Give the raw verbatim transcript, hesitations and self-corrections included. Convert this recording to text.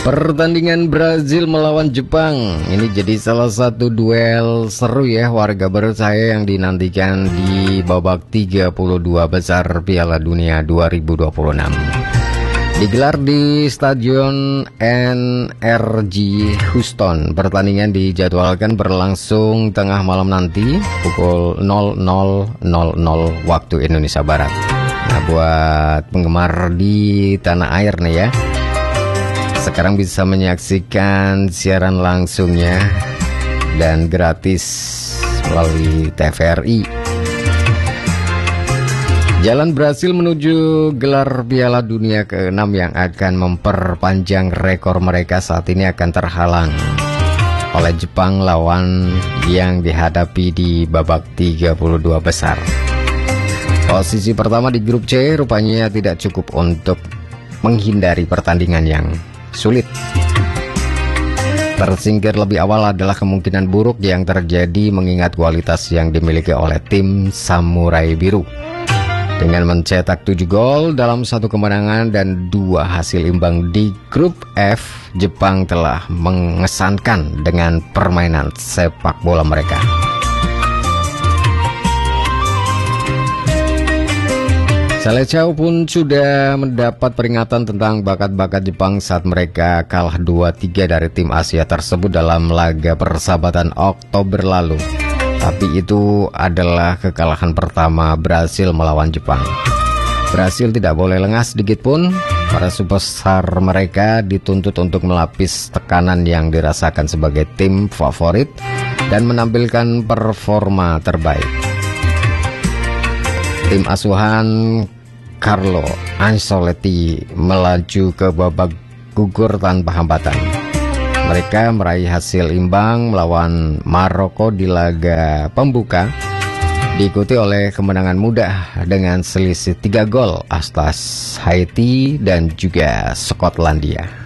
Pertandingan Brazil melawan Jepang ini jadi salah satu duel seru ya warga baru saya yang dinantikan di babak tiga puluh dua besar Piala Dunia dua ribu dua puluh enam. Digelar di Stadion N R G Houston. Pertandingan dijadwalkan berlangsung tengah malam nanti pukul nol nol nol nol waktu Indonesia Barat. Nah, buat penggemar di tanah air nih ya, sekarang bisa menyaksikan siaran langsungnya dan gratis melalui T V R I. Jalan Brasil menuju gelar Piala Dunia keenam yang akan memperpanjang rekor mereka saat ini akan terhalang oleh Jepang lawan yang dihadapi di babak tiga puluh dua besar. Posisi pertama di grup C rupanya tidak cukup untuk menghindari pertandingan yang sulit. Tersingkir lebih awal adalah kemungkinan buruk yang terjadi mengingat kualitas yang dimiliki oleh tim Samurai Biru. Dengan mencetak tujuh gol dalam satu kemenangan dan dua hasil imbang di grup F, Jepang telah mengesankan dengan permainan sepak bola mereka. Selecao pun sudah mendapat peringatan tentang bakat-bakat Jepang saat mereka kalah dua tiga dari tim Asia tersebut dalam laga persahabatan Oktober lalu. Tapi itu adalah kekalahan pertama Brasil melawan Jepang. Brasil tidak boleh lengah sedikit pun. Para superstar mereka dituntut untuk melapis tekanan yang dirasakan sebagai tim favorit dan menampilkan performa terbaik. Tim asuhan Carlo Ancelotti melaju ke babak gugur tanpa hambatan. Mereka meraih hasil imbang melawan Maroko di laga pembuka, diikuti oleh kemenangan mudah dengan selisih tiga gol atas Haiti dan juga Skotlandia.